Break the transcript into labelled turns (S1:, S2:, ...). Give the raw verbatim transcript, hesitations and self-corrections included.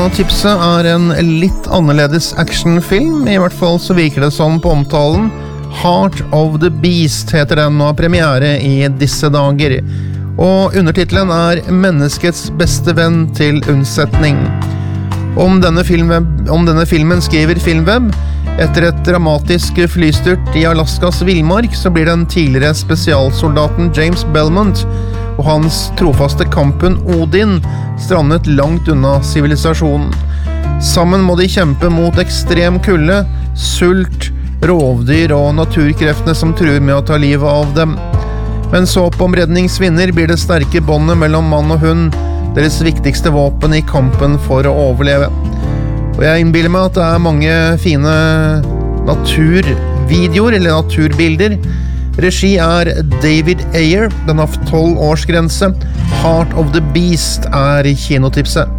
S1: Kinotipset er en litt annerledes actionfilm, i hvert fall så virker det som på omtalen. Heart of the Beast heter den og har premiere i disse dager. Og undertitelen er Menneskets beste venn til unnsetning. Om denne, filmen, om denne filmen skriver Filmweb, etter et dramatisk flystyrt i Alaskas villmark, så blir den tidligere spesialsoldaten James Belmont og hans trofaste kamphund Odin strandet langt unna sivilisasjonen. Sammen må de kjempe mot ekstrem kulde, sult, rovdyr og naturkreftene som truer med å ta livet av dem. Mens håp om redningsvinner blir det sterke båndet mellom mann og hund, deres viktigste våpen i kampen for å overleve. Og jeg innbiller meg at det er mange fine naturvideoer eller naturbilder. Regi er David Ayer, den har tolv års grense. Heart of the Beast er kinotipset.